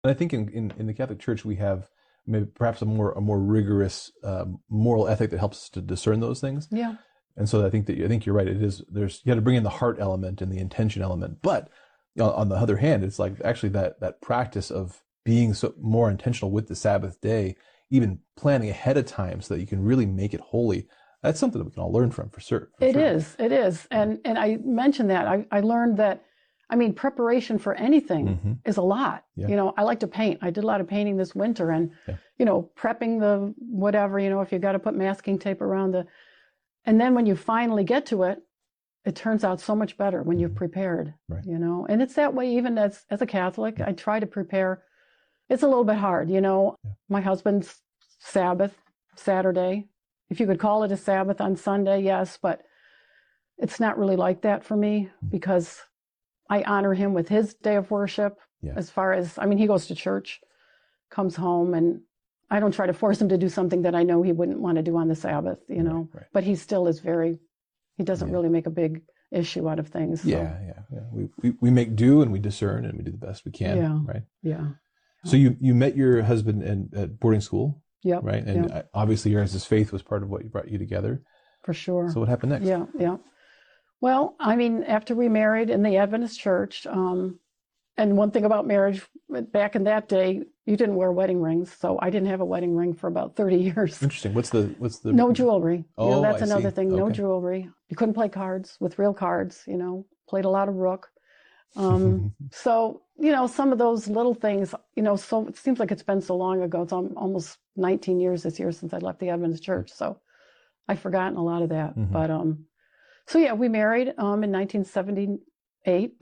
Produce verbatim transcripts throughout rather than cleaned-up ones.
And I think in, in, in the Catholic Church, we have maybe perhaps a more a more rigorous uh, moral ethic that helps us to discern those things. Yeah. And so I think that I think you're right. It is there's you got to bring in the heart element and the intention element. But you know, on the other hand, it's like actually that that practice of being so more intentional with the Sabbath day, even planning ahead of time so that you can really make it holy. That's something that we can all learn from for sure. For It sure. is. It is. And and I mentioned that. I, I learned that, I mean, preparation for anything Mm-hmm. is a lot. Yeah. You know, I like to paint. I did a lot of painting this winter and, Yeah. you know, prepping the whatever, you know, if you got to put masking tape around the, and then when you finally get to it, it turns out so much better when you've Mhm. prepared, Right. you know, and it's that way even as, as a Catholic. I try to prepare. It's a little bit hard, you know. Yeah. My husband's Sabbath, Saturday. If you could call it a Sabbath on Sunday, yes, but it's not really like that for me because I honor him with his day of worship. Yeah. As far as, I mean, he goes to church, comes home, and I don't try to force him to do something that I know he wouldn't want to do on the Sabbath, you know. Right, right. But he still is very, he doesn't Yeah. really make a big issue out of things. So. Yeah, yeah, yeah. We, we we make do and we discern and we do the best we can. Yeah. Right. Yeah. So you you met your husband in at boarding school. Yep. Right. And yep. obviously your guys' faith was part of what brought you together. For sure. So what happened next? Yeah. Yeah. Well, I mean, after we married in the Adventist church, um, and one thing about marriage, back in that day, you didn't wear wedding rings. So I didn't have a wedding ring for about thirty years. Interesting. What's the what's the No jewelry. Oh, you know, that's I another see. thing. No Okay. jewelry. You couldn't play cards with real cards, you know, played a lot of rook. Um, so, you know, some of those little things, you know, so it seems like it's been so long ago. It's al- almost nineteen years this year since I left the Adventist church. So I've forgotten a lot of that. Mhm. But, um, so yeah, we married um, in nineteen seventy-eight.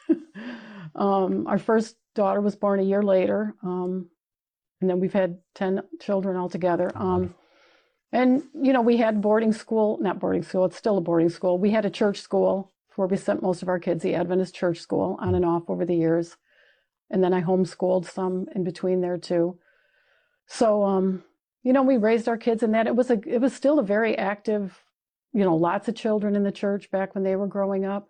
um, our first daughter was born a year later. Um, and then we've had ten children altogether. Oh, Um, wonderful. and, you know, we had boarding school, not boarding school, it's still a boarding school. We had a church school where we sent most of our kids, the Adventist church school, on and off over the years. And then I homeschooled some in between there too. So, um, you know, we raised our kids in that. It was a, it was still a very active, you know, lots of children in the church back when they were growing up.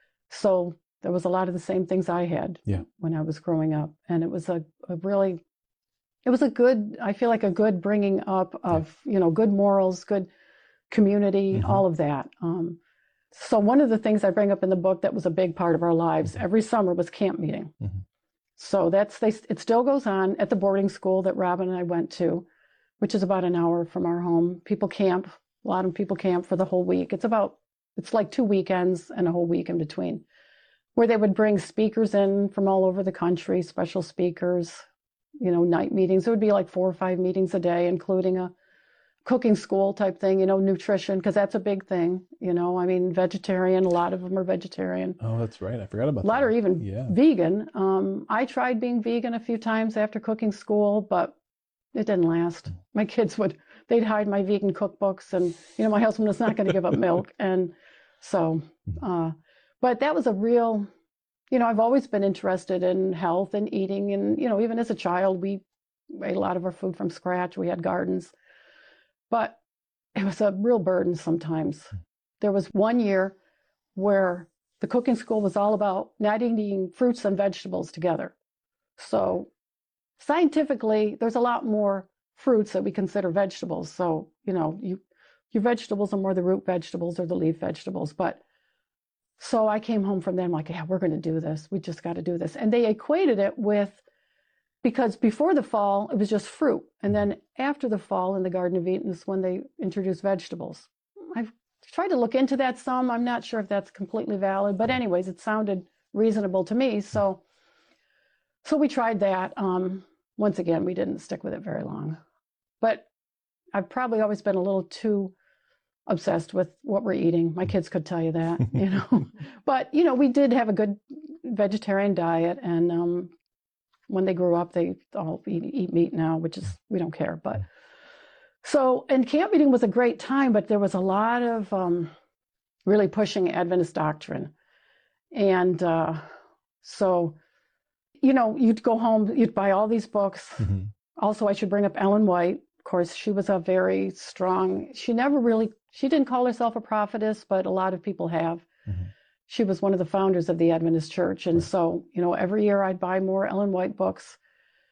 So there was a lot of the same things I had Yeah. when I was growing up. And it was a, a really, it was a good, I feel like a good bringing up of, you know, good morals, good community, Mhm. all of that. Um, so one of the things I bring up in the book that was a big part of our lives every summer was camp meeting. Mhm. So that's, they, it still goes on at the boarding school that Robin and I went to, which is about an hour from our home. People camp, a lot of people camp for the whole week. It's about, it's like two weekends and a whole week in between, where they would bring speakers in from all over the country, special speakers, you know, night meetings. It would be like four or five meetings a day, including a cooking school type thing, you know, nutrition, because that's a big thing. You know, I mean, vegetarian, a lot of them are vegetarian. Oh, that's right. I forgot about A lot that. are even Yeah. vegan. Um, I tried being vegan a few times after cooking school, but it didn't last. My kids would, they'd hide my vegan cookbooks, and, you know, my husband was not going to give up milk. And so, uh, but that was a real, you know, I've always been interested in health and eating. And, you know, even as a child, we ate a lot of our food from scratch. We had gardens. But it was a real burden sometimes. There was one year where the cooking school was all about not eating fruits and vegetables together. So scientifically, there's a lot more fruits that we consider vegetables. So, you know, you, your vegetables are more the root vegetables or the leaf vegetables. But so I came home from them like, yeah, we're going to do this. We just got to do this. And they equated it with, because before the fall, it was just fruit. And then after the fall in the Garden of Eden is when they introduced vegetables. I've tried to look into that some. I'm not sure if that's completely valid. But anyways, it sounded reasonable to me. So so we tried that. Um, once again, we didn't stick with it very long. But I've probably always been a little too obsessed with what we're eating. My kids could tell you that, you know. But, you know, we did have a good vegetarian diet. And um, when they grew up, they all eat, eat meat now, which is, we don't care. But so, and camp meeting was a great time, but there was a lot of um, really pushing Adventist doctrine. And uh, so, you know, you'd go home, you'd buy all these books. Mm-hmm. Also, I should bring up Ellen White. Of course, she was a very strong, she never really, she didn't call herself a prophetess, but a lot of people have. Mm-hmm. She was one of the founders of the Adventist church. And Right. so, you know, every year I'd buy more Ellen White books.